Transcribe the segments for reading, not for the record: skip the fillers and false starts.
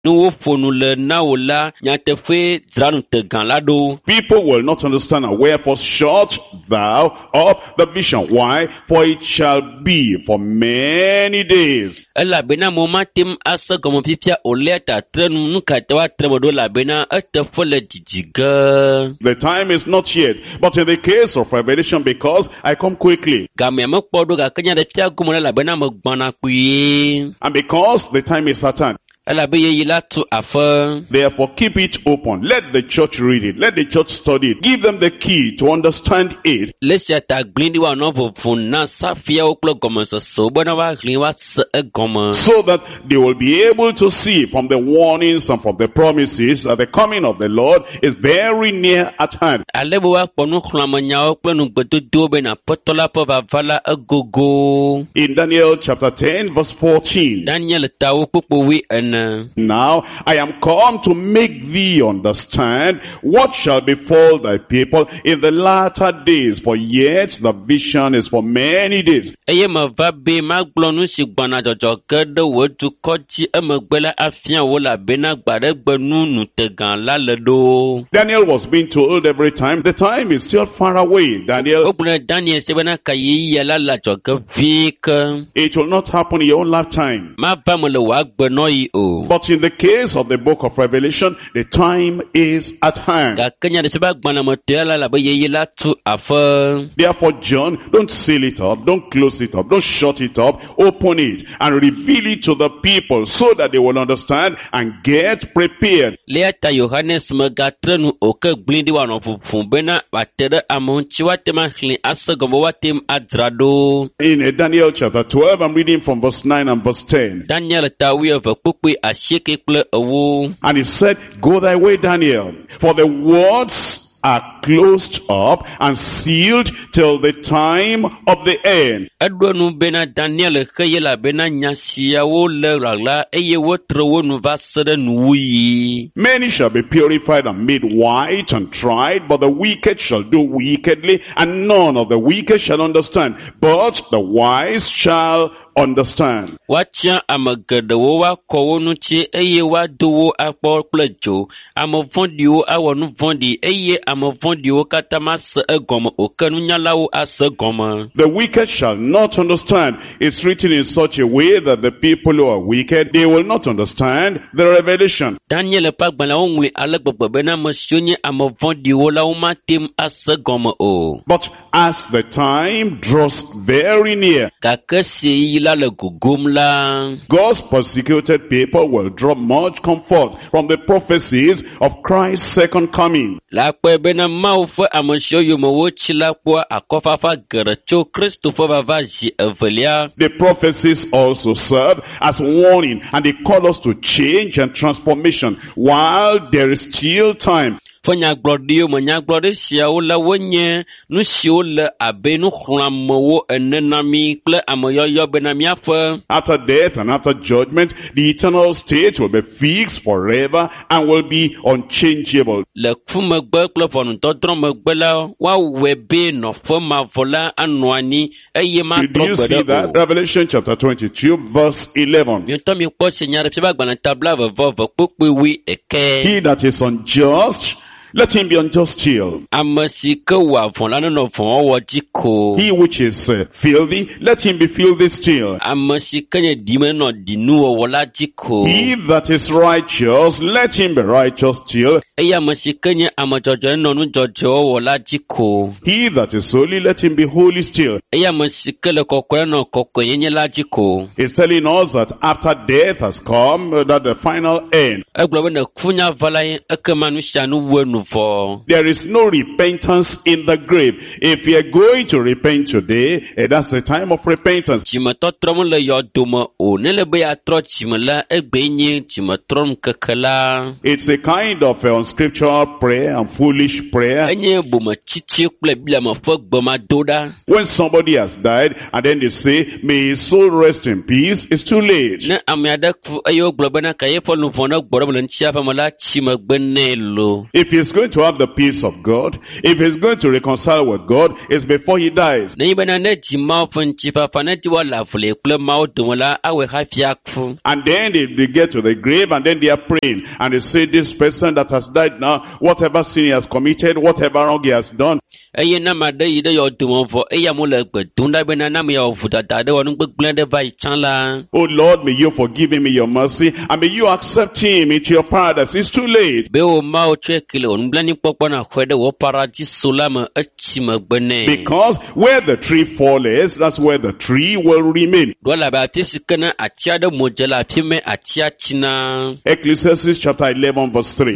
People will not understand, and wherefore shut thou up the vision. Why? For it shall be for many days. The time is not yet, but in the case of Revelation, because I come quickly, and because the time is at hand, therefore keep it open. Let the church read it. Let the church study it. Give them the key to understand it. So that they will be able to see from the warnings and from the promises that the coming of the Lord is very near at hand. In Daniel chapter 10 verse 14. Now I am come to make thee understand what shall befall thy people in the latter days, for yet the vision is for many days. Daniel was being told every time, the time is still far away, Daniel. It will not happen in your own lifetime. But in the case of the book of Revelation, the time is at hand. Therefore, John, don't seal it up, don't close it up, don't shut it up, open it and reveal it to the people so that they will understand and get prepared. In Daniel chapter 12, I'm reading from verse 9 and verse 10. And he said, go thy way, Daniel, for the words are closed up and sealed till the time of the end. Many shall be purified and made white and tried, but the wicked shall do wickedly, and none of the wicked shall understand, but the wise shall understand. The wicked shall not understand. It's written in such a way that the people who are wicked, they will not understand the revelation. But as the time draws very near, God's persecuted people will draw much comfort from the prophecies of Christ's second coming. The prophecies also serve as warning, and they call us to change and transformation while there is still time. After death and after judgment, the eternal state will be fixed forever and will be unchangeable. Did you see that? Revelation chapter 22 verse 11. He that is unjust, let him be unjust still. He which is filthy, let him be filthy still. He that is righteous, let him be righteous still. He that is holy, let him be holy still. He's telling us that after death has come, that the final end. There is no repentance in the grave. If you are going to repent today, that's the time of repentance. It's a kind of unscriptural prayer and foolish prayer. When somebody has died and then they say, may his soul rest in peace, it's too late. If his he's going to have the peace of God, if he's going to reconcile with God, it's before he dies. And then they get to the grave and then they are praying. And they say, this person that has died now, whatever sin he has committed, whatever wrong he has done, oh Lord, may you forgive him in your mercy, and may you accept him into your paradise. It's too late. Because where the tree falls, that's where the tree will remain. Ecclesiastes chapter 11 verse 3.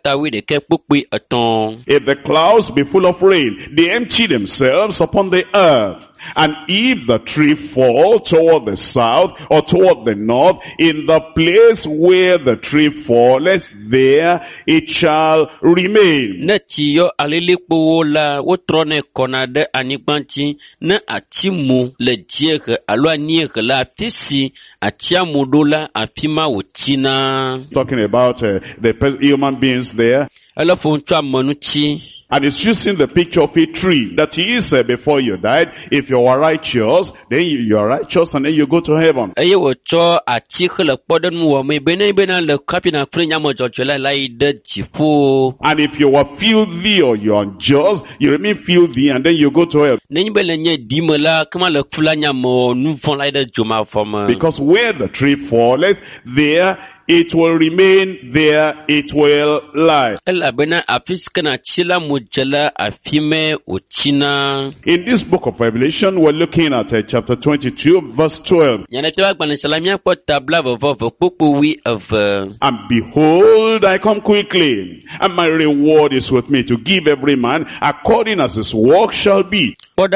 If the clouds be full of rain, they empty themselves upon the earth. And if the tree fall toward the south or toward the north, in the place where the tree falleth, there it shall remain. Talking about the human beings there. And it's using the picture of a tree that is before you died. If you are righteous, then you are righteous and then you go to heaven. And if you were filthy or you are unjust, you remain filthy and then you go to hell. Because where the tree falleth, there it will remain, there it will lie. In this book of Revelation, we're looking at chapter 22, verse 12. And behold, I come quickly, and my reward is with me to give every man according as his work shall be. That's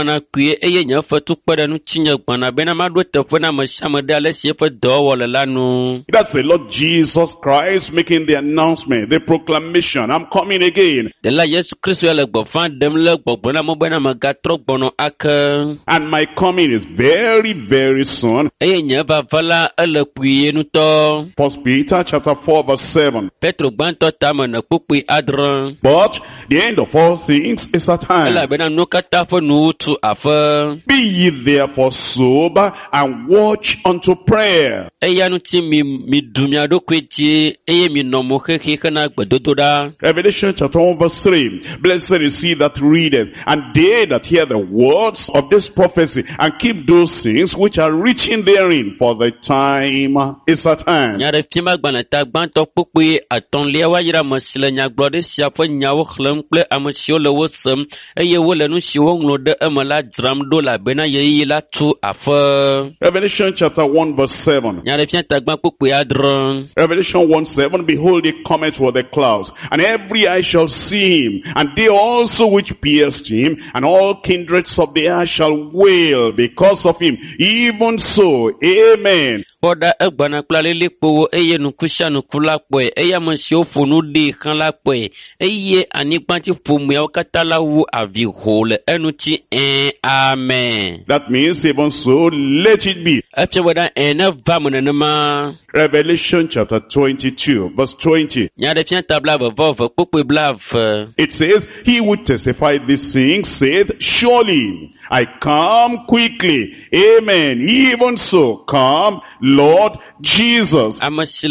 the Lord Jesus Christ making the announcement, the proclamation, I'm coming again. And my coming is very, very soon. 1 Peter chapter 4 verse 7. But the end of all things is at hand. Be ye therefore sober and watch unto prayer. Revelation chapter 1 verse 3. Blessed is he that readeth, and they that hear the words of this prophecy, and keep those things which are written therein, for the time is at hand. Revelation chapter 1 verse 7. Revelation 1:7, behold, he cometh with the clouds, and every eye shall see him, and they also which pierced him, and all kindreds of the earth shall wail because of him. Even so, amen. That means even so, let it be. Revelation chapter 22 verse 20. It says, he would testify these things saith, surely I come quickly. Amen. Even so, come, Lord Jesus.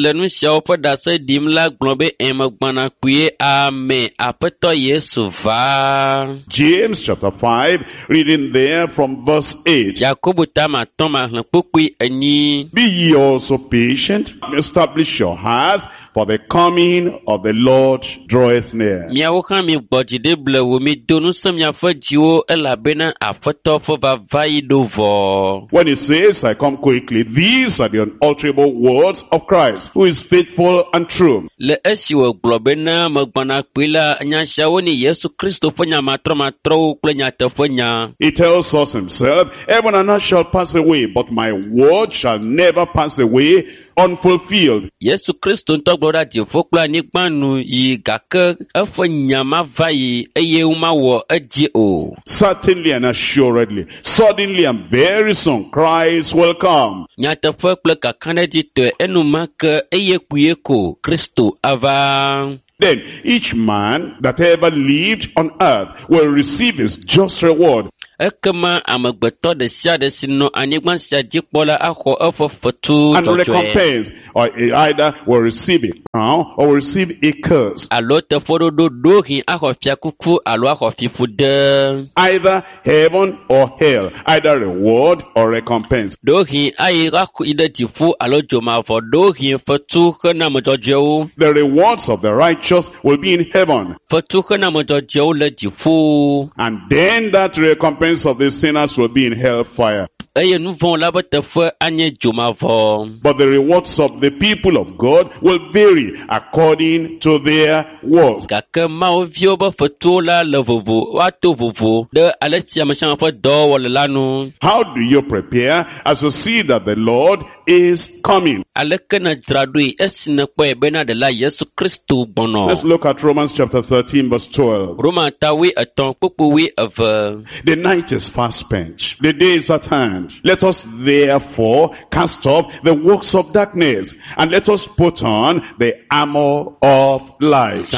James chapter 5, reading there from verse 8. Be ye also patient, establish your hearts, for the coming of the Lord draweth near. When it says, I come quickly, these are the unalterable words of Christ, who is faithful and true. He tells us himself, heaven and earth shall pass away, but my word shall never pass away, unfulfilled. Certainly and assuredly, suddenly and very soon, Christ will come. then each man that ever lived on earth will receive his just reward. Ekema amagbeto de sia de sino anyigba sia jikpola akho efofetu and recompense, or either will receive a crown or will receive a curse. Alo te fododo dohi akho fiakuku alo akho fifude. Either heaven or hell, either reward or recompense. Dohi ai raku idetifu alo joma for dohi fetu kana mojojo. The rewards of the righteous will be in heaven. Fetu kana mojojo le jifu. And then that recompense of the sinners will be in hellfire. But the rewards of the people of God will vary according to their works. How do you prepare as you see that the Lord is coming? Let's look at Romans chapter 13 verse 12. The night is fast spent, the day is at hand. Let us therefore cast off the works of darkness, and let us put on the armor of light.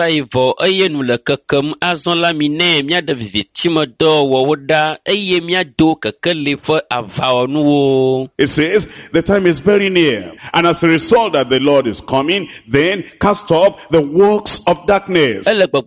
It says the time is very near, and as a result that the Lord is coming, then cast off the works of darkness.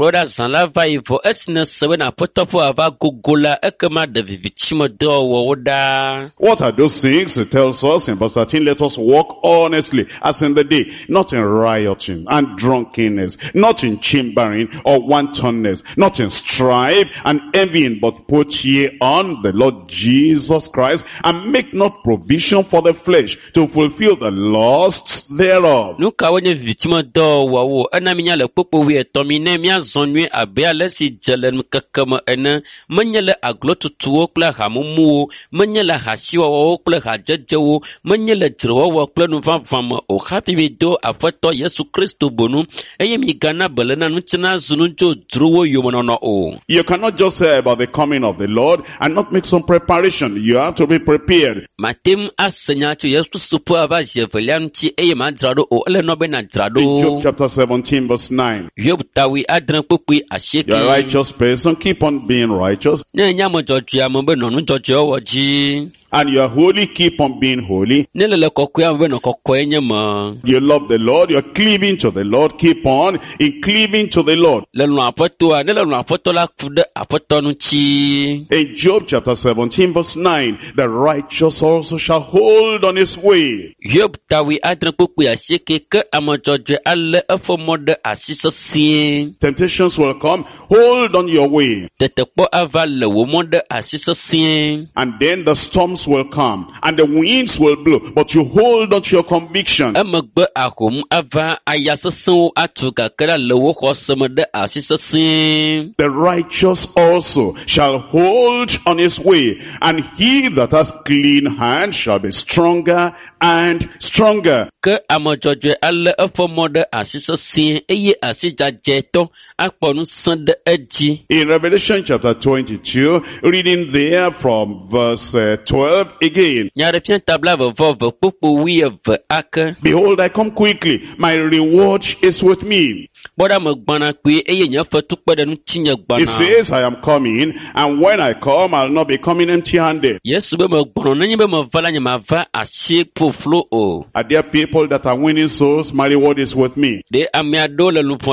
What are those things? It tells us in verse 13, let us walk honestly as in the day, not in rioting and drunkenness, not in chambering or wantonness, not in strife and envying, but put ye on the Lord Jesus Christ, and make not provision for the flesh to fulfill the lusts thereof. You cannot just say about the coming of the Lord and not make some preparation. You have to be prepared. In Job chapter 17 verse 9. You're a righteous person, keep on being righteous. And you are holy, keep on being holy. You love the Lord, you are cleaving to the Lord, keep on in cleaving to the Lord. In Job chapter 17 verse 9, the righteous also shall hold on his way. Temptations will come, hold on your way. And then the storms will come, and the winds will blow, but you hold on to your conviction. The righteous also shall hold on his way, and he that has clean hands shall be stronger and stronger. In Revelation chapter 22, reading there from verse 12 again. Behold, I come quickly, my reward is with me. It says, I am coming, and when I come, I'll not be coming empty-handed. Are there people that are winning souls? My reward is with me. Are there people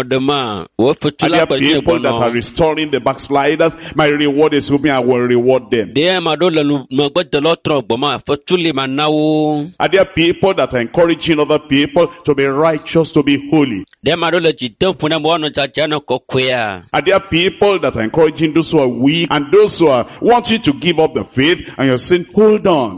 that are restoring the backsliders? My reward is with me, I will reward them. Are there people that are encouraging other people to be righteous, to be holy? Are there people that are encouraging those who are weak and those who are wanting to give up the faith, and you're saying, hold on?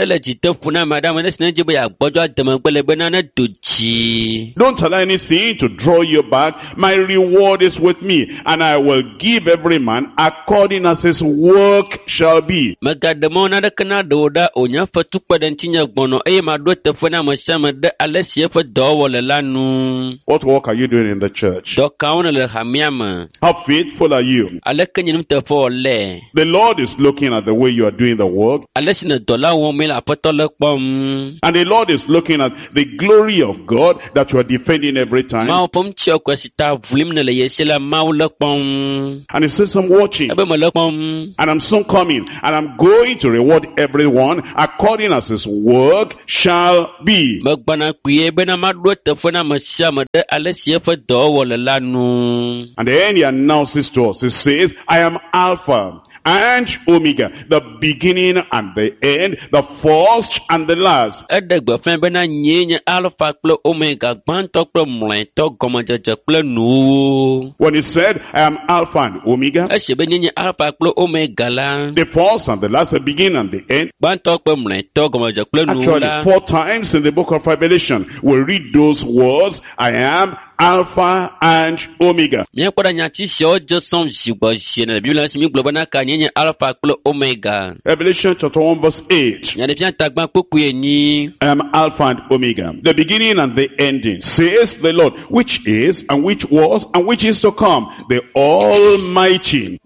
Don't allow anything to draw you back. My reward is with me, and I will give every man according as his work shall be. What work are you doing in the church? How faithful are you? The Lord is looking at the way you are doing the work. And the Lord is looking at the glory of God that you are defending every time. And He says, I'm watching. And I'm soon coming. And I'm going to reward everyone according as his work shall be. And then He announces to us, He says, I am Alpha and Omega, the beginning and the end, the first and the last. When He said, I am Alpha and Omega, the first and the last, the beginning and the end. Actually, 4 times in the book of Revelation, we read those words, I am Alpha and Omega. Revelation chapter 1 verse 8. I am Alpha and Omega, the beginning and the ending, says the Lord, which is and which was and which is to come, the Almighty.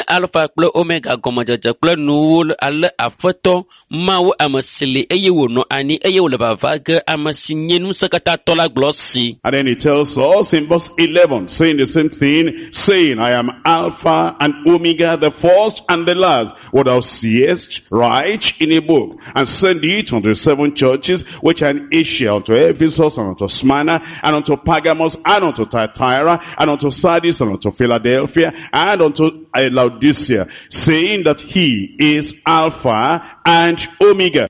And then He tells us in verse 11, saying the same thing, saying, I am Alpha and Omega, the first and the last. What thou seest, write in a book, and send it unto the 7 churches which are in Asia, unto Ephesus, and unto Smyrna, and unto Pergamos, and unto Thyatira, and unto Sardis, and unto Philadelphia, and unto Laodicea, saying that He is Alpha and Omega.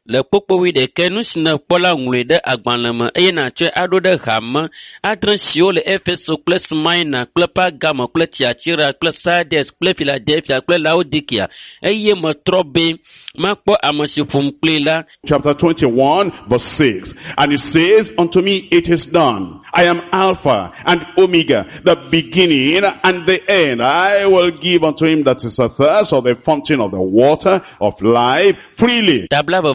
Chapter 21 verse 6. And He says unto me, it is done. I am Alpha and Omega, the beginning and the end. I will give unto him that is athirst of the fountain of the water of life freely.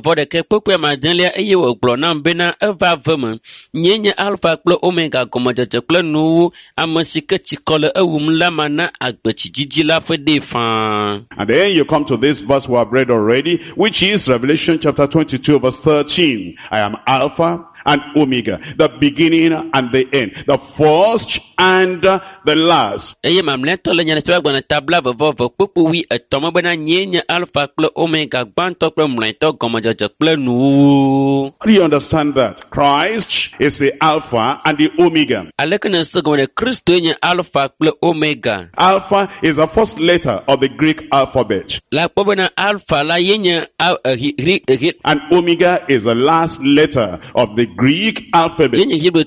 And then you come to this verse we have read already, which is Revelation chapter 22 verse 13. I am Alpha and Omega, the beginning and the end, the first and the last. Do you understand that? Christ is the Alpha and the Omega. Alpha is the first letter of the Greek alphabet. And Omega is the last letter of the Greek alphabet.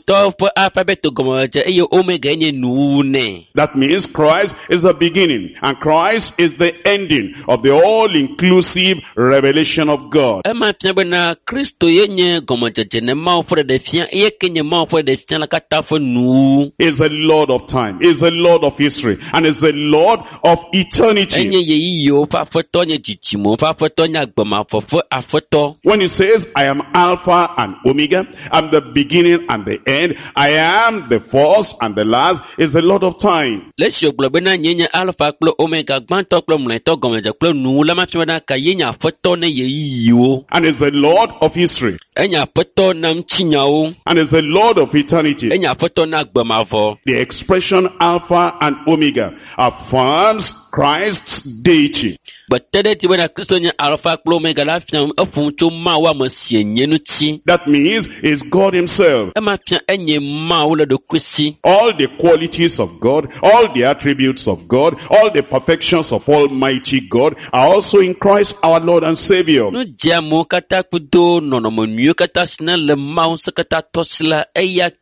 That means Christ is the beginning and Christ is the ending of the all-inclusive revelation of God. Is the Lord of time, is the Lord of history, and is the Lord of eternity. When He says, I am Alpha and Omega, I'm the beginning and the end, I am the first and the last, is the Lord of time. And is the Lord of history. And is the Lord of eternity. The expression Alpha and Omega affirms Christ's deity. That means is God Himself. All the qualities of God, all the attributes of God, all the perfections of Almighty God are also in Christ our Lord and Savior.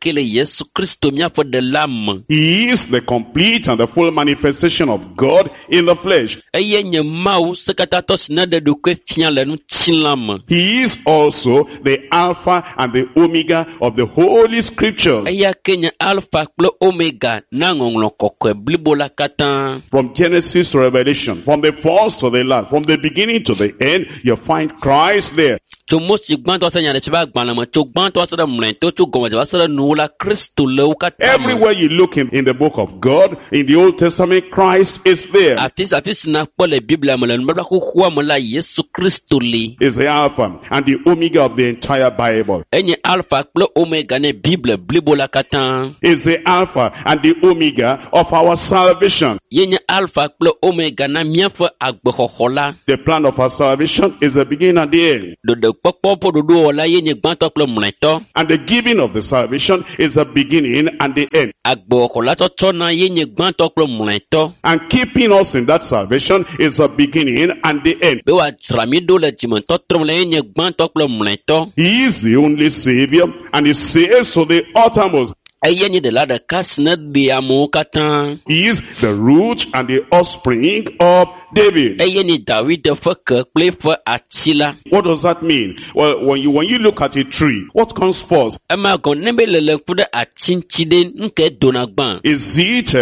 He is the complete and the full manifestation of God in the flesh. Eye nye Mawu si katã tɔ si ne ɖe ɖokui fia le ŋutilã me. He is also the Alpha and the Omega of the Holy Scriptures. Eya ke nye Alpha kple Omega na ŋɔŋlɔ kɔkɔe blibo la katã. From Genesis to Revelation, from the first to the last, from the beginning to the end, you find Christ there. Tso Mose gbãtɔ se nya ɖe tsi be agbalẽ me, tso gbãtɔ se ɖe mlɔetɔ, tso gɔmedzɔ va se ɖe nuwo la, Kristo le wo katã me. Everywhere you look in the book of God, in the Old Testament, Christ is there. Afi si nakpɔ le Biblia me le nubabla xoxoa me la, Yesu Kristo li. Is the Alpha and the Omega of the entire Bible. Enye Alpha kple Omega ne Bible blibo la katã. Is the Alpha and the Omega of our salvation. Ye nye Alpha kple Omega na míaƒe agbexɔxɔ la. The plan of our salvation is the beginning and the end. Ɖoɖokpɔkpɔ ƒe ɖoɖowɔla ye nye gbãtɔ kple mlɔetɔ. And the giving of the salvation is the beginning and the end. Agbexɔxɔ la tsɔtsɔna ye nye gbãtɔ kple mlɔetɔ. And keeping us in that salvation is the beginning and the end. Be wòadzra mí ɖo le dzimetɔtrɔm le ye nye gbãtɔ kple mlɔetɔ. He is the only Savior and He saves to the uttermost. Eye nye ɖela ɖeka si ne ɖe amewo katã. He is the root and the offspring of David. Eye nye David ƒe ke kple ƒe ati la. What does that mean? Well, when you look at a tree, what comes first? Ema gɔn ne be le ŋku ɖe ati ŋuti ɖe nke dona gbã. Is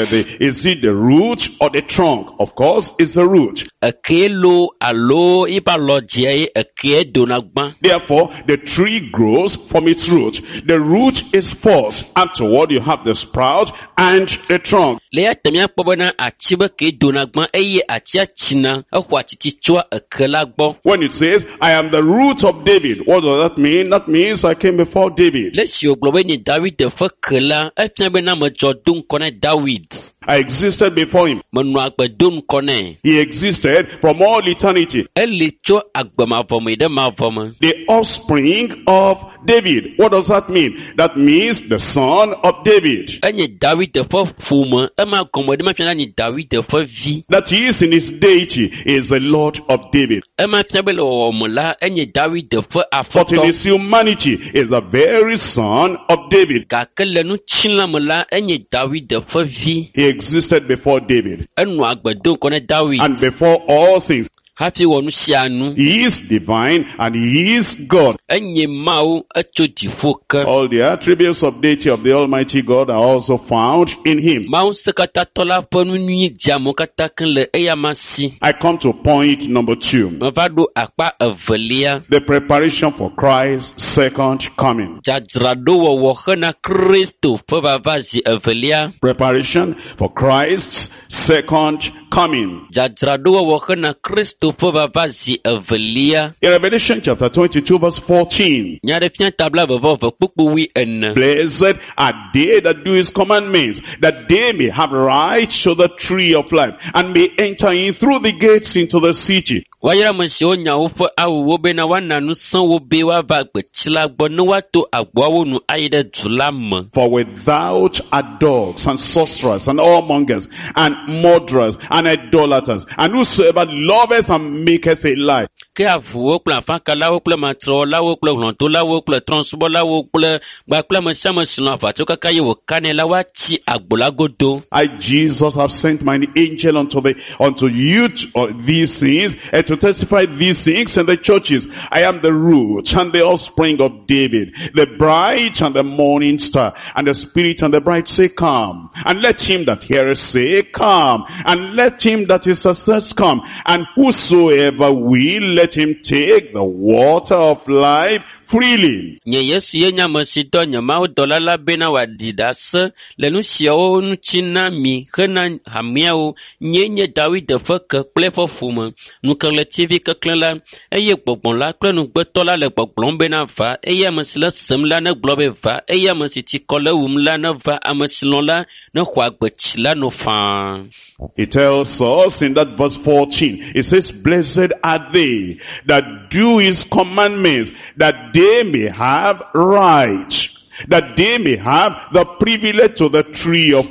it the root or the trunk? Of course, it's the root. Eke lo alo iƒe alɔdzia ye eke dona gbã. Therefore, the tree grows from its root. The root is first. Afterward, you have the sprout and the trunk. Le ya te míakpɔ bena ati be ke dona gbã eye atia tsina exɔ atiti tsoa eke la gbɔ. When it says, I am the root of David, what does that mean? That means I came before David. Le si wògblɔ be nye David ƒe ke la, efia bena medzɔ do ŋkɔ ne David. I existed before him. Menɔ agbe do ŋkɔ nɛ. He existed from all eternity. Eli tso agbemavɔ me yi ɖe mavɔ me. The offspring of David. What does that mean? That means the son of David. Enye David ƒe ƒome, ema gɔme ɖe mafia na nye David ƒe vi. That he is in his deity is the Lord of David. Ema fia be le wɔwɔ me la, enye David ƒe But in afɔtɔ. his humanity is the very son of David. Gake le nutsila me la, enye David ƒe vi. He existed before David. Enɔ agbe do ŋkɔ ne David. And before all things, Hafi wɔ nu sia nu. he is divine and he is God. Enye Mawu etso dziƒo ke. All the attributes of deity of the Almighty God are also found in him. Mawu sekatãtɔ la ƒe nu nyui dzeamewo katã ke le eya ma si. I come to point number 2. Meva ɖo akpa evelia. The preparation for Christ's second coming. Dzadzraɖowɔwɔ hena Kristo ƒe vava zi evelia. Preparation for Christ's second coming. Dzadzraɖowɔwɔ hena Kristo ƒe vava zi evelia. In Revelation chapter 22 verse 14. Nya ɖe fia tabla vevɔve kpukpu 14. Blessed are they that do his commandments, that they may have right to the tree of life, and may enter in through the gates into the city. Wayra me siwo nya woƒe awuwo bena woana nu sẽwo be woava gbetsi la gbɔ ne woato agboawo nu ayi ɖe du la me. For without are dogs and sorcerers and whoremongers and murderers and idolaters and whosoever loveth and maketh a lie. Ke avuwo kple afãkalawo kple matrɔwɔlawo kple hlɔ̃dolawo kple trɔ̃subɔlawo kple gbakple ame sia ame si lɔ̃ aʋatso kaka ye wòkanɛ la woatsi agbo la godo. I, Jesus, have sent mine angel unto you these things, and to testify these things in the churches. I am the root and the offspring of David, the bright and the morning star. And the Spirit and the bride say, come. And let him that heareth say, come. And let him that is athirst come. And whosoever will, let him take the water of life freely. Nye Yesu ye nya ame si dɔ nye Mawu dɔla la bena wòaɖi ɖase le nu siawo ŋuti na mi hena hameawo. Nye nye David ƒe ke kple eƒe ƒome. Nukeɣletivi keklẽ la, eye gbɔgbɔ la kple nugbetɔ la le gbɔgblɔm bena va, eye ame si le sem la negblɔ be va, eye ame si tsikɔ le wum la neva, ame si lɔ̃ la nexɔ agbetsi la no fãa. He tells us in that verse 14, it says, blessed are they that do his commandments, that they may have right, that they may have the privilege to the tree of life.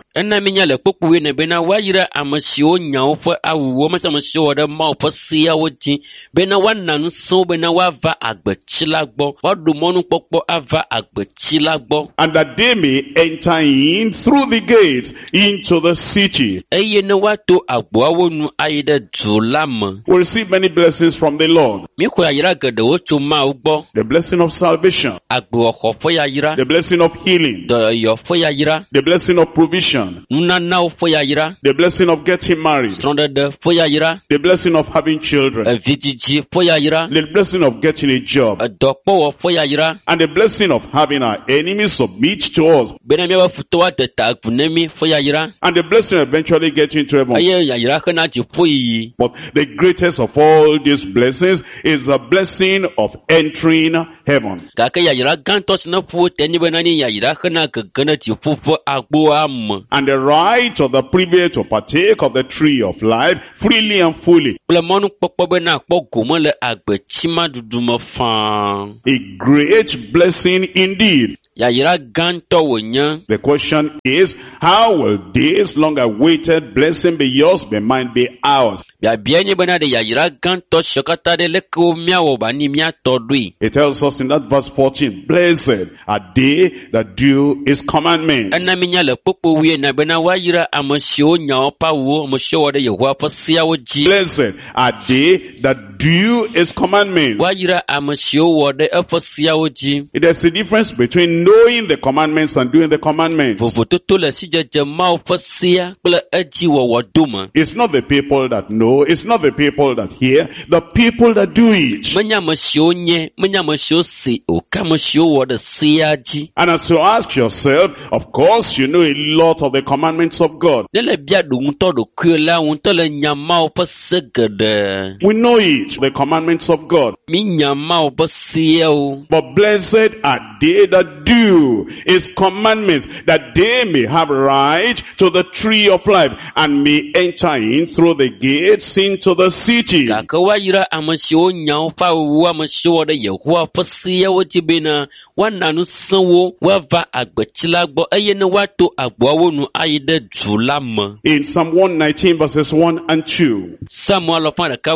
ena minya le kpokpuwe ne bena wayira amesiwo nyawo ƒe awuwo amesiwo ɖe Mawu ƒe seawo dzi bena wana nu sẽwo bena woava agbetsi la gbɔ woaɖo mɔnukpɔkpɔ ava agbetsi la gbɔ. And that they may enter in through the gates into the city. Eye ne woato agboawo nu ayi ɖe du la me. We receive many blessings from the Lord. Míxɔ yayra geɖewo tso Mawu gbɔ. The blessing of salvation. Agboxɔ ƒe yayra. The blessing of healing. Dɔyɔ ƒe yayra. The blessing of provision. Nunanawo ƒe yayra. The blessing of getting married. Srɔ̃ɖeɖe ƒe yayra. The blessing of having children. Vidzidzi ƒe yayra. The blessing of getting a job. Dɔkpɔwɔ ƒe yayra. And the blessing of having our enemies submit to us. Bena míaƒe futɔwo ade ta agu ne mí ƒe yayra. And the blessing of eventually getting to heaven. Eye yayra hena dziƒo yiyi. But the greatest of all these blessings is the blessing of entering heaven. Gake yayra gãtɔ si ne ƒo te nye bena nye yayra hena gege ne dziƒo ƒe agboa me. And the right of the privilege to partake of the tree of life freely and fully. Kple mɔnukpɔkpɔ bena akpɔ gome le agbetsima ɖuɖu me fãa. A great blessing indeed. Yayra gãtɔ wònye. The question is, how will this long-awaited blessing be yours, be mine, be ours? Biabia nye bena de yayra gãtɔ siwo katã ɖe leke wo míawɔ ba ni míatɔ ɖoe. It tells us in that verse 14, blessed are they that do his commandments. Ena minya le kpokpo wie na bena woayra ame siwo nya woƒe awuwo, ame siwo wɔ ɖe Yehowa ƒe seawo dzi. Blessed are they that do his commandments. Woayra ame siwo wɔ ɖe eƒe seawo dzi. There's a difference between knowing the commandments and doing the commandments. Vovototo le sidzedze Mawu ƒe sea kple edziwɔwɔ dome. It's not the people that know, it's not the people that hear, the people that do it. Menye ame siwo nye, menye ame siwo se o, ke ame siwo wɔ ɖe sea dzi. And as you ask yourself, of course you know a lot of the commandments of God. Ne le bia ɖo ŋutɔ ɖokui la, ŋutɔ le nya Mawu ƒe se geɖe. We know it, the commandments of God. Mi nya Mawu ƒe seawo. But blessed are they that do his commandments, that they may have right to the tree of life and may enter in through the gates into the city. Gake woayra ame siwo nya woƒe awuwo, ame siwo wɔ ɖe Yehowa ƒe seawo dzi bena woana nu sẽwo woava agbetsi la gbɔ eye ne woato agboawo nu ayi ɖe du la me. In Psalm 119 verses 1 and 2. Samuel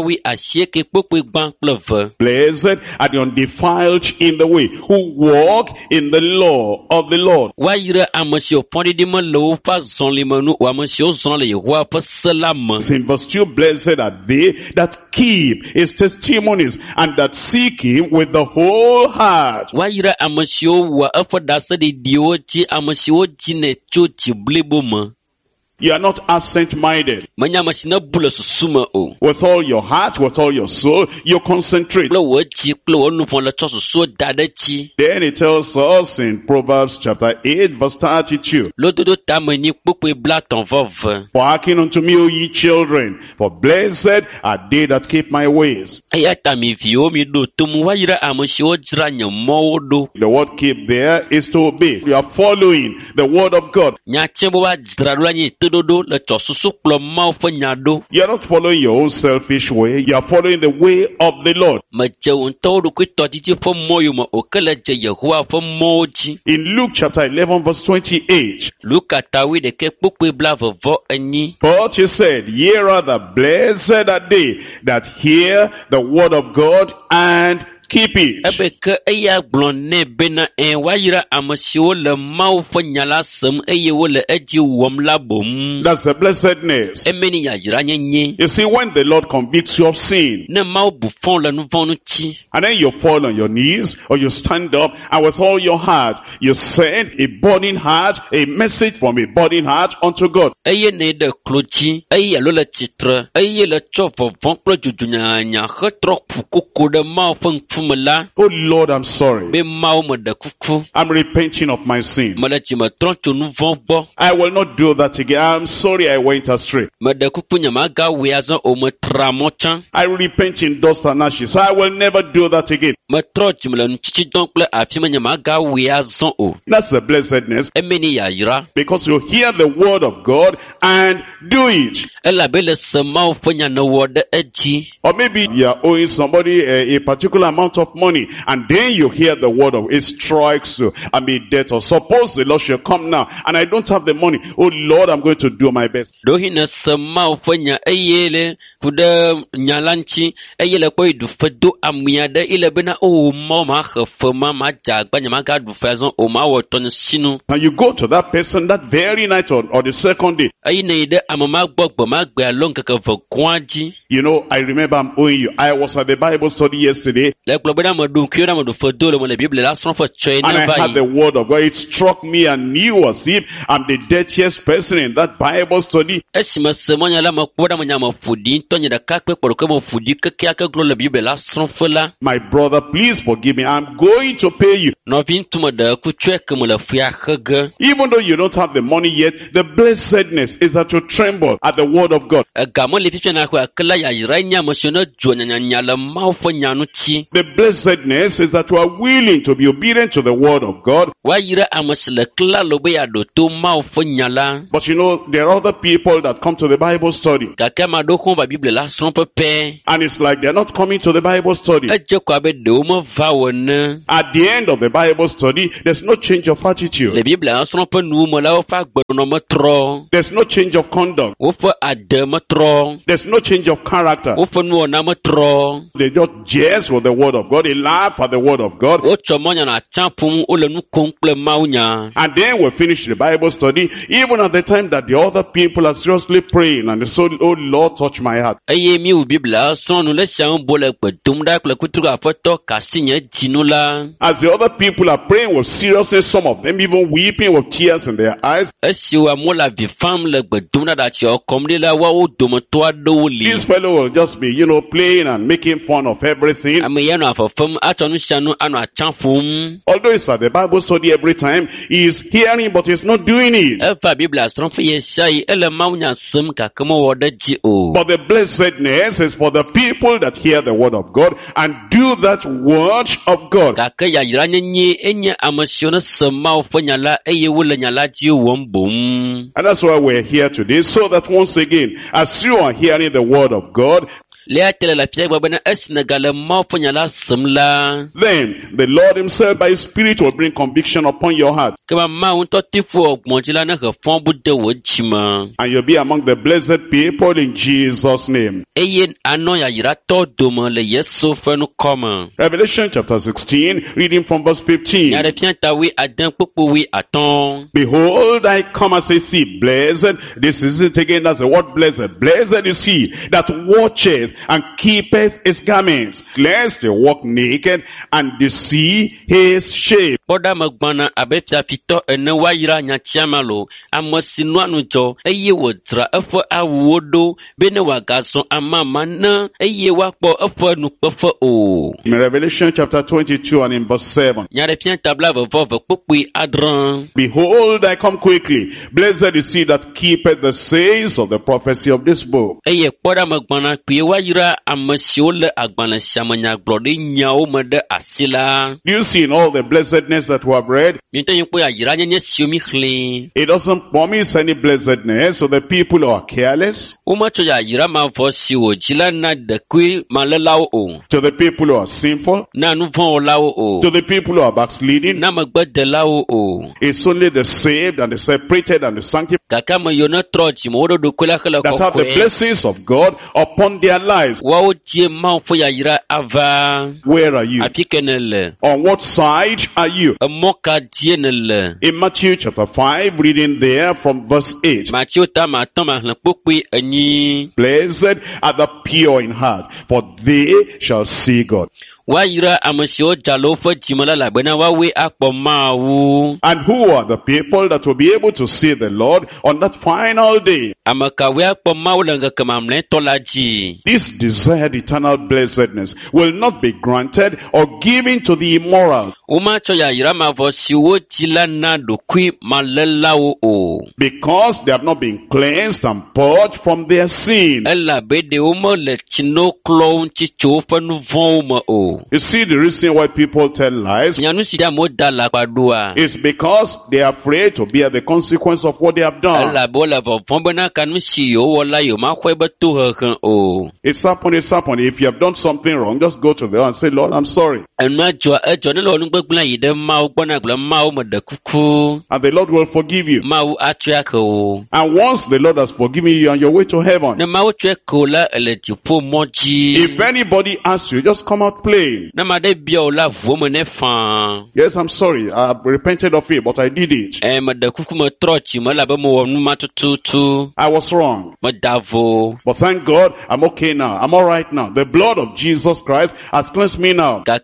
119 kpokpoe gbã kple ve. Blessed are the undefiled in the way, who walk in the law of the Lord. Woayra ame siwo fɔɖiɖi me le woƒe azɔlime nu o, ame siwo zɔna le Yehowa ƒe se la me. In verse 2, blessed are they that keep his testimonies and that seek him with the whole heart. Woayra ame siwo wɔa eƒe ɖaseɖiɖiwo dzi, ame siwo dzinɛ tso dzi blibo me. You are not absent-minded. Menye ame si ne bu le susu me o. With all your heart, with all your soul, you concentrate. Kple wò dzi kple wò nu vɔ le tsɔ susuwo da ɖe dzi. Then it tells us in Proverbs chapter 8 verse 32. Lododo tame nyi kpokpoe blatɔ̃ vɔ ve. For hearken unto me, O ye children, for blessed are they that keep my ways. Eya ta mi viwo mi ɖo tom, woayra ame siwo dzra nye mɔwo ɖo. The word keep there is to obey. You are following the word of God. Nyatsɛ be woadzra ɖo la nye teɖoɖo le tsɔ susu kplɔ Mawu ƒe nya ɖo. You are not following your own selfish way. You are following the way of the Lord. Medze wò ŋutɔ wo ɖokui tɔdidi ƒe mɔ yome o, ke le dze Yehowa ƒe mɔwo dzi. In Luke chapter 11 verse 28. Luka tawi ɖeke kpokpoe blavevɔ enyi. But he said, ye rather blessed are they that hear the word of God and keep it. Ebe ke eya gblɔ nɛ bena woayra ame siwo le Mawu ƒe nya la sem eye wole edzi wɔm la bom. That's the blessedness. Emeni yayra nyenye. You see, when the Lord convicts you of sin, Ne Mawu bu fɔ̃ le nu vɔ̃ ŋuti. and then you fall on your knees or you stand up and with all your heart, you send a burning heart, a message from a burning heart unto God. Eye ne ɖe klo dzi, eye alo le tsitre, eye le tsɔ vɔvɔ̃ kple dzudzɔ nyanya hetrɔ ƒu koko ɖe Mawu ƒe ŋkume la. Oh Lord, I'm sorry. Be Mawu me ɖe kuku. I'm repenting of my sin. Mele dzime trɔ tso nu vɔ̃ gbɔ. I will not do that again. I'm sorry I went astray. Meɖe kuku nye magawɔe azɔ o, metra mɔ tsã. I repent in dust and ashes. I will never do that again. Metrɔ dzime le nutsitsidɔ kple afi me nye magawɔe azɔ o. That's the blessedness, Emeni yayra. because you hear the word of God and do it. Elabe le se Mawu ƒe nya ne wɔ ɖe edzi. Or maybe you are owing somebody a particular amount amount of money, and then you hear the word of it strikes you. I'm a debtor. Suppose the Lord shall come now, and I don't have the money. Oh Lord, I'm going to do my best. Dohina sama ufanya eyele fuda nyalanchi eyele kwa idufedo amuyade ile bena o ma khafema ma jagba nyama ga dufazon o ma woton sinu. And you go to that person that very night or the second day. Ayine ide amama gbogbo ma gbe alon kaka vokwanji. You know, I remember I'm owing you. I was at the Bible study yesterday. Le globena modun kiona modufedo le mo le Bible la son for And I had the word of God. It struck me and knew as if I'm the dirtiest person in that Bible study. My brother, please forgive me. I'm going to pay you. Even though you don't have the money yet, the blessedness is that you tremble at the word of God. The blessedness is that you are willing to be obedient to the word of God. But you know, there are other people that come to the Bible study, and it's like they're not coming to the Bible study. At the end of the Bible study, there's no change of attitude. There's no change of conduct. There's no change of character. They just jest with the word of God. They laugh at the word of God. And then we finish the Bible study, even at the time that the other people are seriously praying, and they say, oh Lord, touch my heart. As the other people are praying with seriousness, some of them even weeping with tears in their eyes, this fellow will just be, you know, playing and making fun of everything. Although it's at the Bible study every time, he is hearing but he's not doing it. But the blessedness is for the people that hear the word of God and do that word of God. And that's why we're here today, so that once again, as you are hearing the word of God, then the Lord himself by his Spirit will bring conviction upon your heart. And you'll be among the blessed people in Jesus' name. Revelation chapter 16, reading from verse 15. Behold, I come as a thief. Blessed, this is it again, that's the word blessed. Blessed is he that watcheth and keepeth his garments, lest he walk naked and deceive his shame. In Revelation chapter 22 and in verse 7. Behold, I come quickly. Blessed is he that keepeth the sayings of the prophecy of this book. Do you see in all the blessedness that we have read? It doesn't promise any blessedness to the people who are careless, to the people who are sinful, to the people who are backsliding. It's only the saved and the separated and the sanctified that have the blessings of God upon their lives. Where are you? On what side are you? In Matthew chapter 5, reading there from verse 8. Blessed are the pure in heart, for they shall see God. And who are the people that will be able to see the Lord on that final day? This desired eternal blessedness will not be granted or given to the immoral, Uma cho ya yira ma vo si wo jila na dokui malelawo o. Because they have not been cleansed and purged from their sin. Ela bede uma le chino klon chi chofa nu voma o. You see the reason why people tell lies? Nyanu si da mo dala kwadua. It's because they are afraid to bear the consequence of what they have done. Ela bola vo fombana kanu si yo wala yo ma kweba tu hakan o. It's happened. If you have done something wrong, just go to them and say, Lord, I'm sorry. And the Lord will forgive you. And once the Lord has forgiven you, you're on your way to heaven. If anybody asks you, just come out plain. Yes, I'm sorry. I've repented of it, but I did it. I was wrong. But thank God, I'm okay now. I'm all right now. The blood of Jesus Christ has cleansed me now. You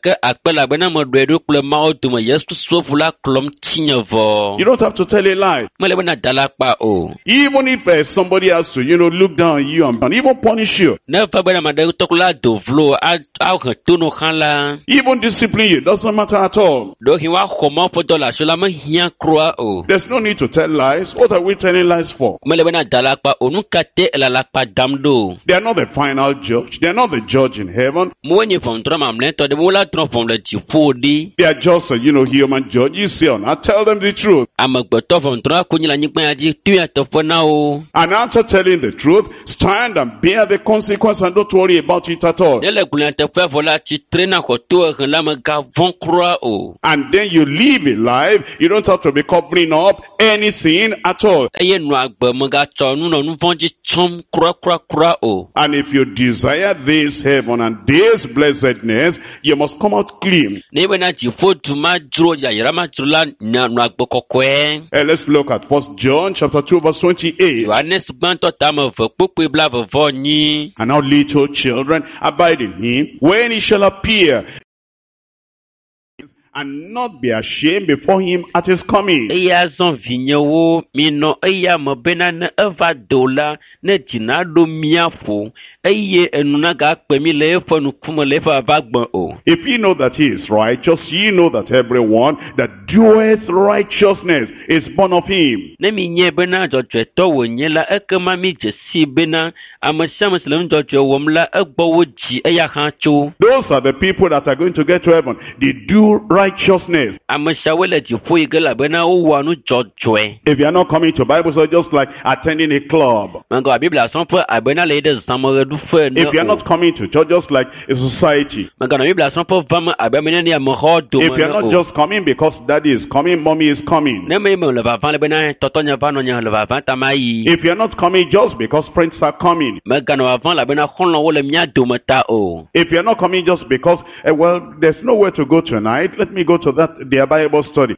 don't have to tell a lie. Even if somebody has to, look down on you and even punish you. Even discipline you. Doesn't matter at all. There's no need to tell lies. What are we telling lies for? They are not the final judge. They are not the judge in heaven. They are just, human judges here on earth. Tell them the truth. And after telling the truth, stand and bear the consequence and don't worry about it at all. And then you live a life. You don't have to be covering up anything at all. And if you desire this heaven and this blessedness, you must come out clean. Let's look at 1 John chapter 2 verse 28. And now little children, abide in him when he shall appear, and not be ashamed before him at his coming. If ye know that he is righteous, ye know that everyone that doeth righteousness is born of him. Those are the people that are going to get to heaven. They do righteousness. If you are not coming to Bible study, just like attending a club. If you are not coming to church, just like a society. If you are not just coming because daddy is coming, mommy is coming. If you are not coming just because friends are coming. If you are not coming just because, there's nowhere to go tonight, let me go to their Bible study.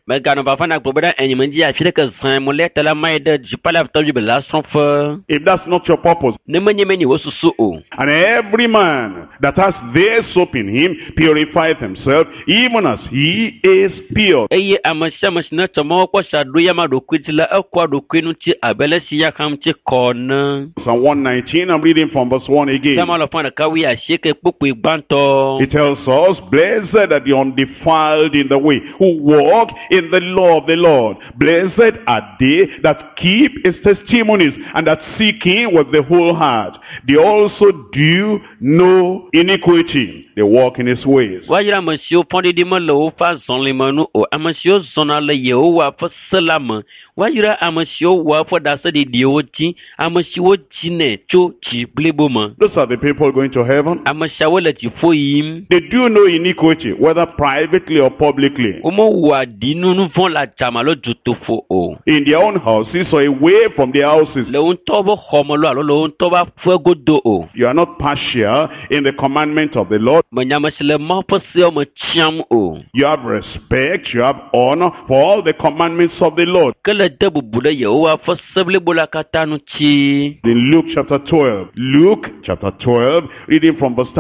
If that's not your purpose. And every man that has their soap in him purifieth himself, even as he is pure. Psalm 119, I'm reading from verse 1 again. It tells us, blessed are the undefiled in the way, who walk in the law of the Lord. Blessed are they that keep his testimonies, and that seek him with the whole heart. They also do no iniquity. They walk in his ways. Those are the people going to heaven. They do no iniquity, whether privately or publicly. In their own houses or away from their houses. You are not partial in the commandment of the Lord. You have respect, you have honor for all the commandments of the Lord. ele de bubu ɖe Yehowa ƒe se blibo la katã ŋuti. In Luke chapter 12, Luke chapter 12, reading from verse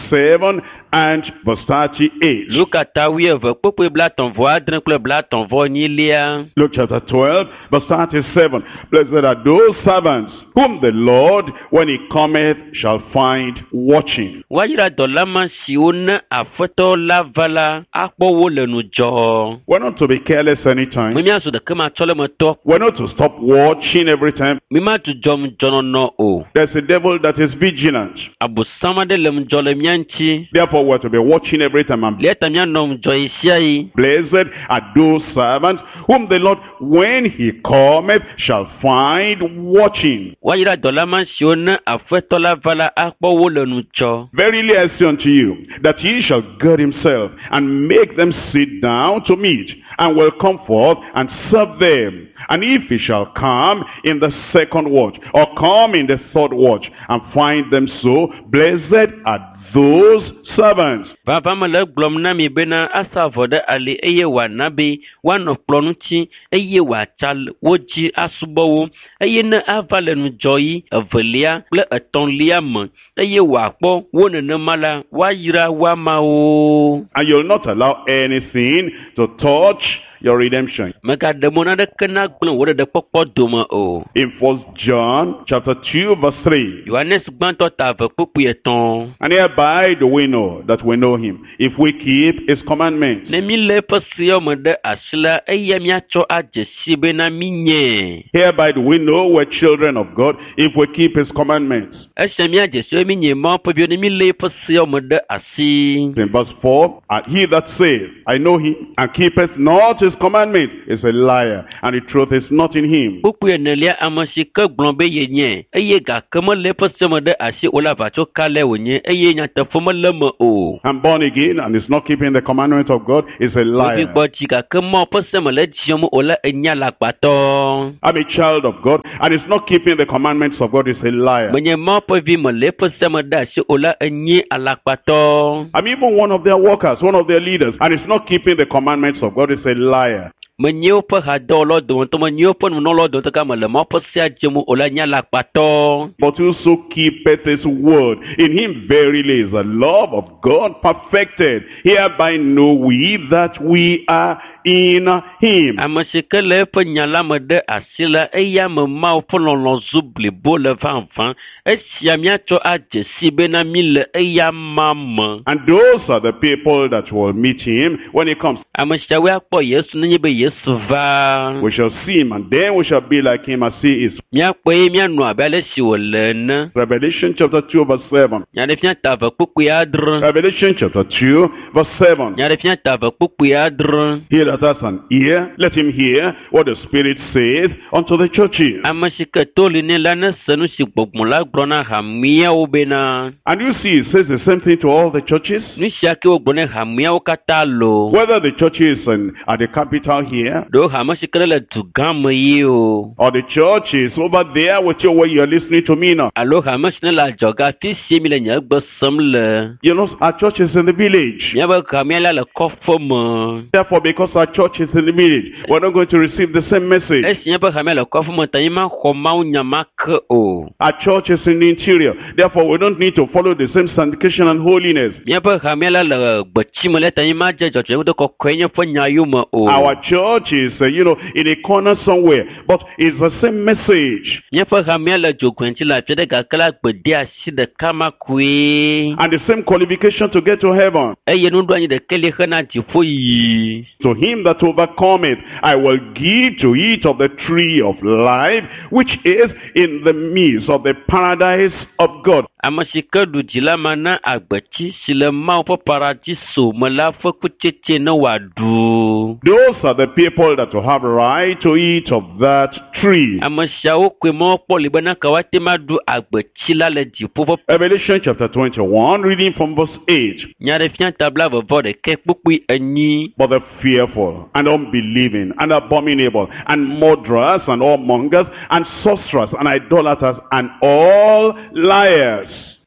37 and verse 38. Luka ta 12 kpekpe blatɔ̃ vɔ adre kple blatɔ̃ vɔ enyilia. Luke chapter 12, verse 37. Blessed are those servants whom the Lord, when he cometh, shall find watching. Woayra dɔlama siwo ne aƒetɔ la va la akpɔ wo le nu dzɔ. We're not to be careless anytime. Míazu ɖeke ma tsɔ le metɔ. We're not to stop watching every time. Mímadzudzɔm dzɔnɔnɔ o. There's a devil that is vigilant. Abosam aɖe le dzɔ le mía ŋuti. Therefore, we're to be watching every time. And Lia ta míanɔ dzɔ yi sia yi. blessed are those servants whom the Lord, when he cometh, shall find watching. Woayra dɔlama siwo ne aƒetɔ la va la akpɔ wo le nu dzɔ. Verily I say unto you, that he shall gird himself and make them sit down to meat, and will come forth and serve them. And if he shall come in the second watch, or come in the third watch, and find them so, blessed are those servants. Vava me le gblɔm na mi bena asa avɔ ɖe ali eye wòana be woanɔ kplɔ̃ ŋuti eye wòatsa wo dzi asubɔ wo eye ne ava le nudzɔyi evelia kple etɔ̃lia me eye wòakpɔ wo nenema la woayra wo amawo. And you'll not allow anything to touch your redemption. Megaɖe mo naɖeke na gblẽ wò ɖeɖekpɔkpɔ dome o. In 1 John chapter 2 verse 3. Yohanes gbãtɔ ta ave kpukpui etɔ̃. And hereby do we know that we know him, if we keep his commandments. Ne mi lé eƒe seawo me ɖe asi la eya míatsɔ adze si bena mi nye. Hereby do we know we're children of God, if we keep his commandments. Esia míadze si be mi nye Mawu ƒe viwo ne mi lé eƒe seawo me ɖe asi. In verse 4, and he that saith, I know him, and keepeth not his commandment, is a liar, and the truth is not in him. Kpukpui enelia ame si ke gblɔ be yenye eye gake melé eƒe seawo me ɖe asi o la va tso kalẽ wònye eye nyateƒe mele me o. I'm born again and is not keeping the commandment of God, is a Ɖevi liar. gbɔtsi gake Mawu ƒe se me le dziɔm o la enya le agbatɔ. I'm a child of God and is not keeping the commandments of God, is a liar. Menye Mawu ƒe vi melé eƒe se me ɖe asi o la enye alakpatɔ. I'm even one of their workers, one of their leaders, and is not keeping the commandments of God, is a liar. Menye woƒe hadɔwɔlawo dometɔ menye woƒe nunɔlawo dometɔ ka mele Mawu ƒe sea dzem o la nya alakpatɔ. But whoso keepeth his word, in him verily is the love of God perfected. Hereby know we that we are in him. Ame si ke le eƒe nya la me ɖe asi la eya me Mawu ƒe lɔlɔ̃ zu blibo le vavã esia míatsɔ adze si bena mi le eya ma me. And those are the people that will meet him when he comes. Ame siawoe akpɔ Yesu nenye be Yesu va. We shall see him, and then we shall be like him as he is. Míakpɔe míanɔ abe ale si wòle ene. Revelation chapter 2 verse 7. Nyaɖefia ta ave kpukpui adre. Revelation chapter 2 verse 7. Nyaɖefia ta ave kpukpui adre. He that has an ear, let him hear what the Spirit saith unto the churches. Ame si ke to li nɛ la ne se nu si gbɔgbɔ la gblɔ na hamiawo bena. And you see, it says the same thing to all the churches. Nu sia ke wogblɔ ne hamiawo katã lo. Whether the church is at the capital here, Ɖo hame si ke le du gã me yi o. or the church is over there with you where you are listening to me now. Alo hame si ne le adzɔga afi sie mi le nye gbe sem le. You know, our church is in the village. Míabe hamia la le kɔƒe me. Therefore, because our church is in the village, we're not going to receive the same message. Esi míabe hamia le kɔƒe me ta yi ma xɔ Mawu nya ma ke o. Our church is in the interior. Therefore, we don't need to follow the same sanctification and holiness. Míabe hamia la le gbetsi me le ta yi ma dze dzɔdzɔe ŋuti kɔkɔe nye ƒe nya yome o. Our church is, in a corner somewhere, but it's the same message. Míaƒe hamia le dzogoe le afi ɖe gake la gbede asi ɖeka ma koe. And the same qualification to get to heaven. Eye nuɖoanyi ɖeke li hena dziƒo yiyi. To him that overcometh, I will give to eat of the tree of life, which is in the midst of the paradise of God. Ame si ke ɖu dzi la ma na agbetsi si le Mawu ƒe paradiso me la ƒe kutsetse ne wòaɖu. Those are the people that will have right to eat of that tree. Ame siawo koe Mawu kpɔ li bena ke woate ma ɖu agbetsi la le dziƒo ƒe. Revelation chapter 21, reading from verse 8. Nyaɖefia tabla vevɔ ɖeke kpukpui enyi. But the fearful and unbelieving and abominable and murderers and all mongers and sorcerers and idolaters and all liars.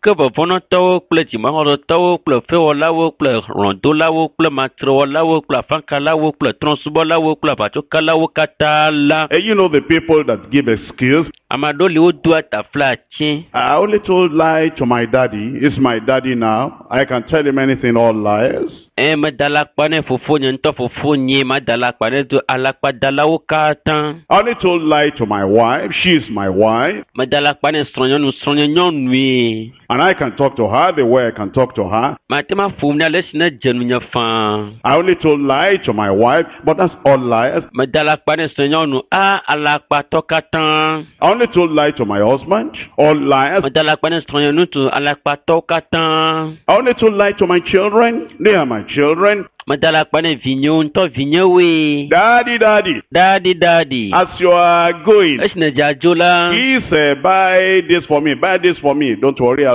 ke vɔvɔnɔtɔwo kple dzimaxɔɖetɔwo kple fewɔlawo kple hlɔ̃dolawo kple matrewɔlawo kple afãkalawo kple trɔ̃subɔlawo kple aʋatsokalawo katã la. You know the people that give excuse. Ame aɖewo li wodo atafla atsi. I only told lie to my daddy. It's my daddy now. I can tell him anything, all lies. Meda alakpa ne fofonye ŋutɔ fofonye, mada alakpa ne do alakpadalawo katã. I only told lie to my wife. She is my wife. Meda alakpa ne srɔ̃nyɔnu, srɔ̃nye nyɔnui. And I can talk to her the way I can talk to her. Mate ma ƒom ne ale si ne dze nunye fãa. I only told lie to my wife, but that's all lies. Meda alakpa ne srɔ̃nyɔnu, alakpatɔ katã. I only told lie to my husband, all lies. Meda alakpa ne srɔ̃nyɔnu tu alakpatɔ katã. I only told lie to my children. They are my children. Meda alakpa ne vinyewo ŋutɔ vinyewoe. Daddy, daddy. Daddy, daddy. As you are going, Esi ne dzadzo la. please buy this for me. Buy this for me. Don't worry.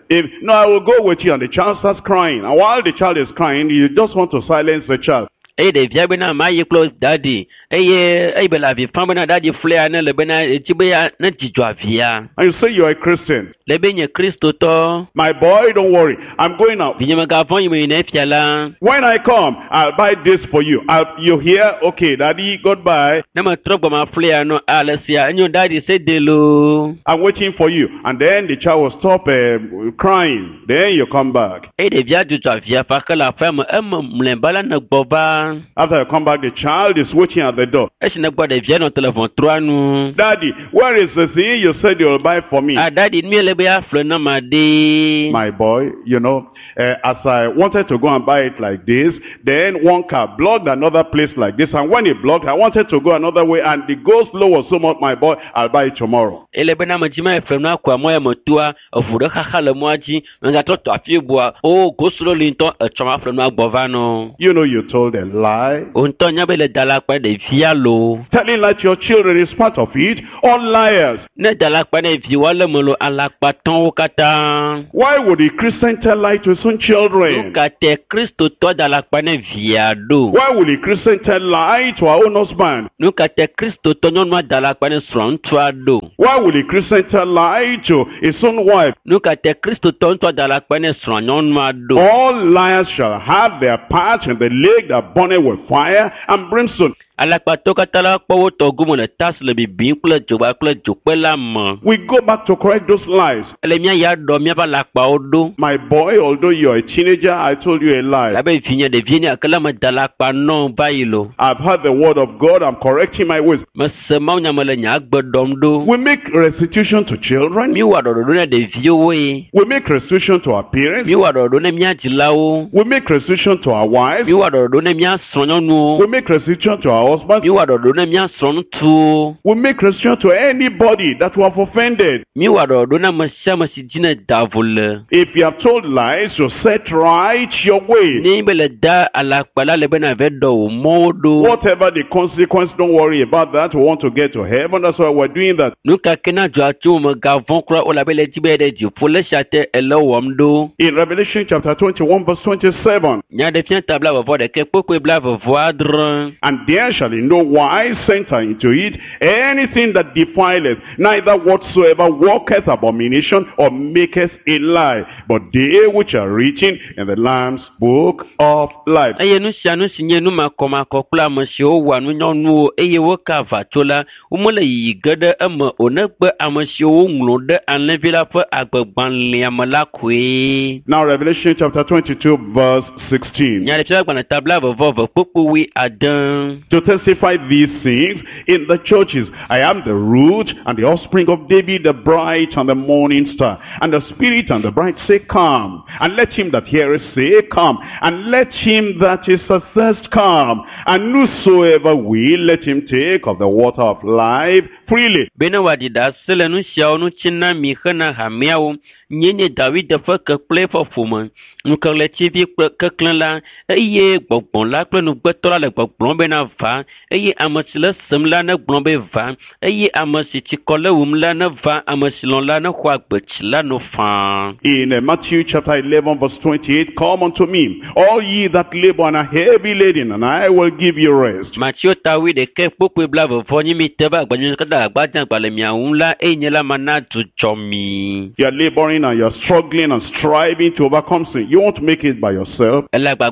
I will go with you. And the child starts crying. And while the child is crying, you just want to silence the child. Eye ɖevia bena ma yi kple dadi. Eye be le avi fam bena dadi flea ne le bena etsi be ne dzidzɔ avia. And you say you are a Christian. Le be nye kristotɔ. My boy, don't worry. I'm going out. Vinyemegavɔ yi me yina efia la. When I come, I'll buy this for you. You hear? Okay, daddy, goodbye. Ne me trɔ gbɔma flea no ale sia enyo dadi se de lo. I'm waiting for you. And then the child will stop crying. Then you come back. Eye ɖevia dzidzɔ avia fa ke le aƒea me mlɛba la ne gbɔ va. After you come back, the child is waiting at the door. Esi ne gbɔ ɖevia nɔ telefon trɔa nu. Daddy, where is the thing you said you'll buy for me? Dadi mi le be afle na ma de. My boy, you know, as I wanted to go and buy it like this, then one car blocked another place like this. And when it blocked, I wanted to go another way, and the go-slow was so much, my boy, I'll buy it tomorrow. Ele be na me dzima efle na kwa mo ya me toa, eʋu ɖe xaxa le mɔa dzi, me gatrɔ tɔ afi bua, go-slow li ŋutɔ etsɔ ma ƒle na gbɔ va no. You know you told a lie. O ŋutɔ nya be le da alakpa ɖevia lo. Telling lie to your children is part of it. All liars. Ne da alakpa ne viwa le me lo alakpatɔwo katã. Why would a Christian tell lie to his own children? Nu ka te kristotɔ da alakpa ne via ɖo. Why would a Christian tell lie to our own husband? Nu ka te kristotɔ nyɔnua da alakpa ne srɔ̃ ŋutsua ɖo. Why would a Christian tell lie to his own wife? Nu ka te kristotɔ ŋutɔ da alakpa ne srɔ̃ nyɔnua ɖo. All liars shall have their part in the lake that burneth with fire and brimstone. Alakpatɔ katã la kpɔ wo tɔ gome le tas le bibim kple dzogba kple dzokpe la me. We go back to correct those lies. Ele mía ya ɖɔ míaƒe alakpawo ɖo. My boy, although you're a teenager, I told you a lie. Labe vinye ɖevi ne ake la me da alakpa nɔ va yi lo. I've heard the word of God. I'm correcting my ways. Mese mawunya me le nye agbe ɖɔm ɖo. We make restitution to children. Mi wɔ ɖɔɖɔɖo ne ɖeviwoe. We make restitution to our parents. Mi wɔ ɖɔɖɔɖo ne mía dzilawo. We make restitution to our wives. Mi wɔ ɖɔɖɔɖo ne mía srɔ̃nyɔnuwo. We make restitution to our husbands. Mi wɔ ɖɔɖɔɖo ne mía srɔ̃ŋutsuwo. We make restitution to anybody that we have offended. Mi wɔ ɖɔɖɔɖo ne ame sia ame si dzi ne da vo le. If you have told lies, you set right your way. Ne be le da alakpa la le be na ve ɖɔ wò mɔwo ɖo. Whatever the consequence, don't worry about that. We want to get to heaven. That's why we're doing that. Nu ka ke na dzɔ atso me gavɔ kura o la be le dzi be ɖe dziƒo le sia te ele wɔm ɖo. In Revelation chapter 21 verse 27. Nya ɖe fia ta bla vɔvɔ ɖeke kpekpe bla vɔvɔ adre. And there shall in no wise enter into it anything that defileth, neither whatsoever walketh abomination or maketh a lie, but they which are written in the Lamb's book of life. Eye nu sia nu si nye nu makɔmakɔ kple ame siwo wɔa nu nyɔnuwo eye woka aʋatso la, womele yiyi ge ɖe eme o negbe ame siwo woŋlɔ ɖe alẽvi la ƒe agbegbalẽa me la koe. Now Revelation chapter 22 verse 16. Nya ɖe fia gbalẽ ta bla vɔvɔ kpekpe ade. To testify these things in the churches, I am the root and the offspring of David, the bright and the morning star. And the Spirit and the bride say, come. And let him that heareth say, come. And let him that is athirst come. And whosoever will, let him take of the water of life freely. Bene wadida sele nu siawo nu tsina mi hena hameawo. Nye David ƒe kekple ƒe ƒome. Nukeɣletivi kple keklẽ la eye gbɔgbɔn la kple nugbetɔ la le gbɔgblɔm bena va eye ame si le sem la ne gblɔ be va eye ame si tsikɔ le wum la ne va ame si lɔ̃ la ne xɔ agbetsi la no faa. In Matthew chapter 11 verse 28, come unto me, all ye that labor and are heavy laden, and I will give you rest. Matthieu tawi ɖeke kpokpe bla vɔvɔ nyi mi te va agbanyɔ kata agbadza agbalẽ miawu la eye nye la mana dzudzɔ mi. You are laboring battling and you're struggling and striving to overcome sin, you won't make it by yourself.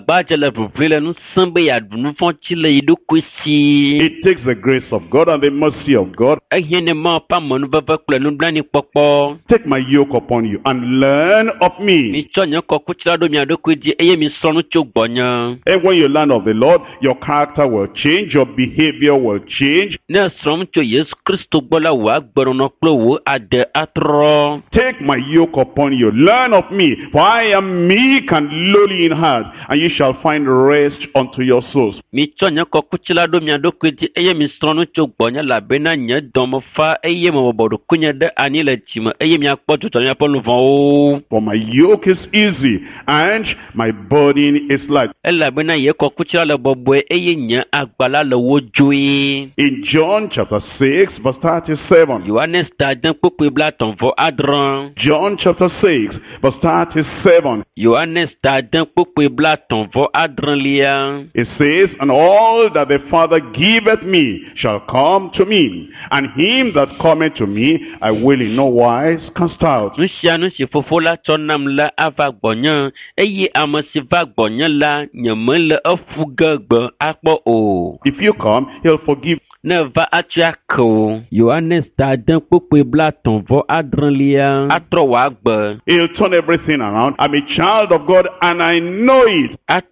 It takes the grace of God and the mercy of God. Take my yoke upon you and learn of me. And when you learn of the Lord, your character will change, your behavior will change. Take my yoke upon you, learn of me, for I am meek and lowly in heart, and you shall find rest unto your souls. For my yoke is easy and my burden is light. In John chapter 6 verse 37. John chapter 6 verse 37. It says, and all that the Father giveth me shall come to me, and him that cometh to me I will in no wise cast out. If you come, he'll forgive. He'll turn everything around. I'm a child of God and I know it. And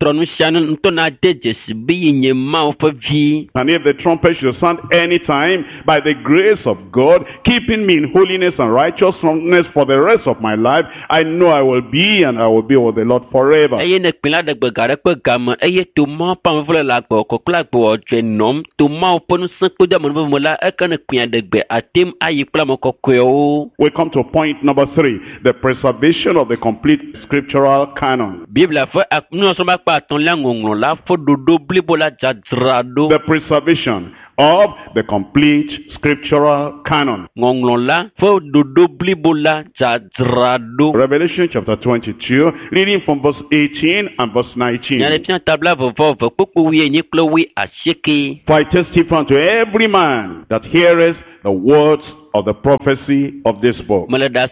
if the trumpet should sound any time, by the grace of God, keeping me in holiness and righteousness for the rest of my life, I know I will be and I will be with the Lord forever. We come to point number 3, the preservation of the complete scriptural canon. The preservation of the complete scriptural canon. Revelation chapter 22, reading from verse 18 and verse 19. For I testify unto every man that heareth the words of the prophecy of this book.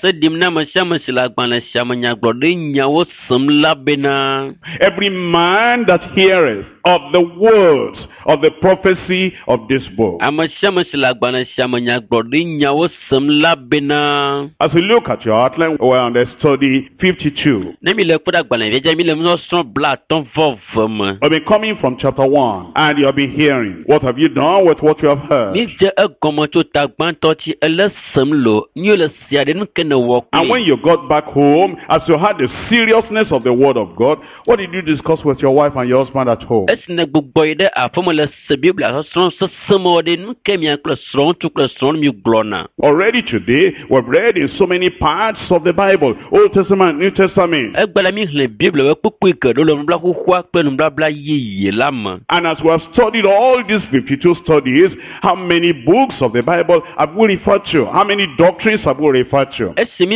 Every man that heareth of the words of the prophecy of this book. As we look at your outline, we're on the study 52. I've been coming from chapter 1, and you have been hearing. What have you done with what you have heard? And when you got back home, as you had the seriousness of the word of God, what did you discuss with your wife and your husband at home? Already today, we've read in so many parts of the Bible, Old Testament, New Testament. And as we have studied all these 52 studies, how many books of the Bible have we referred to? How many doctrines have we referred to?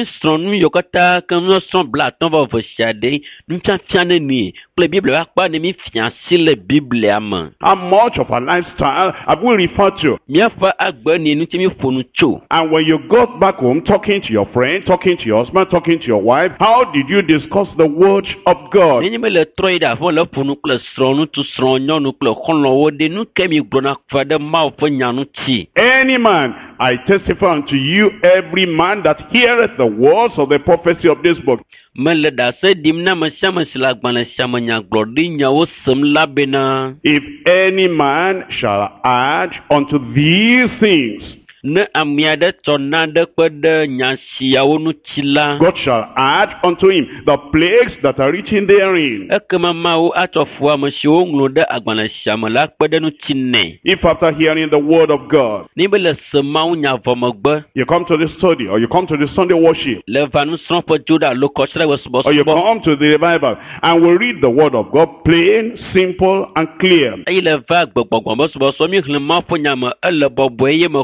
How much of our lifestyle have we referred to? And when you got back home, talking to your friend, talking to your husband, talking to your wife, how did you discuss the word of God? Any man, I testify unto you, every man that heareth the words of the prophecy of this book. If any man shall add unto these things, God shall add unto him the plagues that are written therein. If after hearing the word of God, you come to the study, or you come to the Sunday worship, or you come to the revival, and we read the word of God plain, simple, and clear,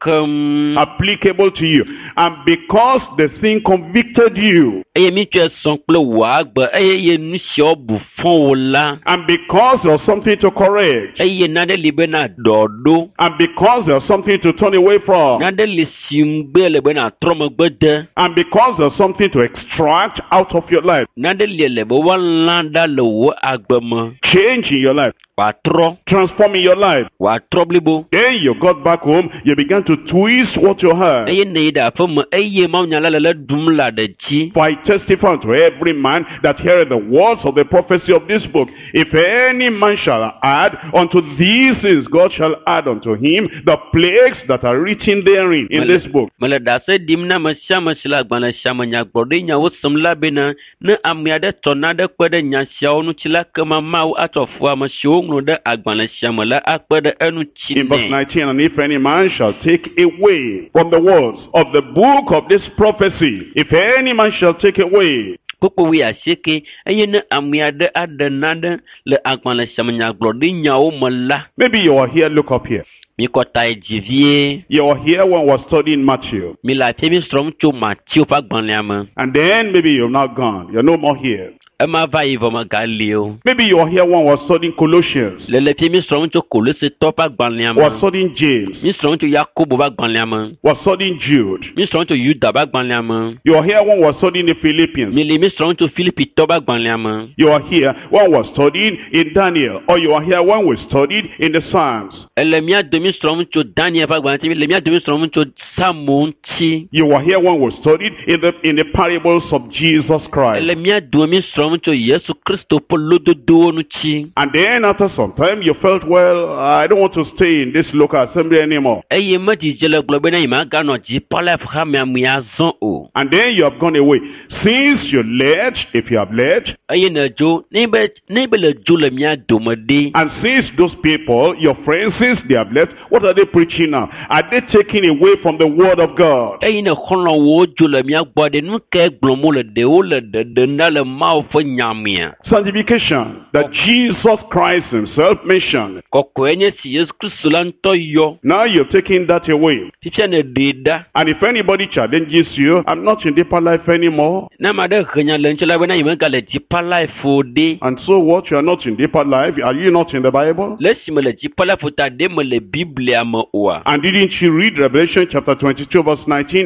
kem. Applicable to you. And because the thing convicted you. Eye mi tue son kple wa gbe eye ye nu sio bu fon wo la. And because there was something to correct. Eye nade li be na dodo. And because there was something to turn away from. Nade li simbe le be na trome gbede. And because there's something to extract out of your life. Nade li le be wa landa le wo agbeme. Change in your life. Wa tro. Transforming your life. Wa tro blibo. Then you got back home, you began to twist what you heard. Eye ne da fo me eye ma nya la le dum la de chi. For I testify to every man that heareth the words of the prophecy of this book. If any man shall add unto these things, God shall add unto him the plagues that are written therein in this book. Mele da se dim na me shama shila gbana shama nya gbode nya wo sem la bena ne amia de tona de kwede nya sia onu chila kama ma wo atofu ama shio ngno de agbana shama la akpede enu chi. In verse 19, and if any man shall take away from the words of the book of this prophecy, if any man shall take away. Popo wi aseke eye ne amia de adenade le agbana shama nya gbode nya wo mala. Maybe you are here, look up here. Mi kota ejivie. You are here when we're studying Matthew. Mi la temi strom cho Matthew pa gbanliama. And then maybe you're not gone. You're no more here. Ema va ivo ma galio. Maybe you are here when we're studying Colossians. Le temi strom cho Kolose to pa gbanliama. We're studying James. Mi strom cho Yakobo pa gbanliama. We're studying Jude. Mi strom cho Yuda pa gbanliama. You are here when we're studying the Philippians. Mi strom cho Philippi to pa gbanliama. You are here when we're studying in Daniel. Or you are here when we studied in the Psalms. Le mia demi strom cho Daniel pa gbanliama. Le mia demi strom cho Samon chi. You are here when we studied in the parables of Jesus Christ. Le mia demi strom cho Yesu Kristo po lodo do nu chi. And then after some time you felt, well, I don't want to stay in this local assembly anymore. Eye ma di jele globe na ima ga no ji pala fa me amia zon o. And then you have gone away. Since you led, if you have led. Eye na jo ne be le jo le mia domade. And since those people, your friends, since they have left, what are they preaching now? Are they taking away from the word of God? Eye na kholo wo jo le mia gbode nu ke gblomo le de o le de na le ma o fo nyamia. Sanctification that Jesus Christ himself mentioned. Kokwenye si Yesu Kristo la nto yo. Now you're taking that away. Titia ne deda. And if anybody challenges you, I'm not in deeper life anymore. Na ma de khanya le nchola we na yima ga le deeper life o de. And so what? You are not in deeper life. Are you not in the Bible? Le si me le deeper life ta de me le Bible ama oa. And didn't you read Revelation chapter 22 verse 19?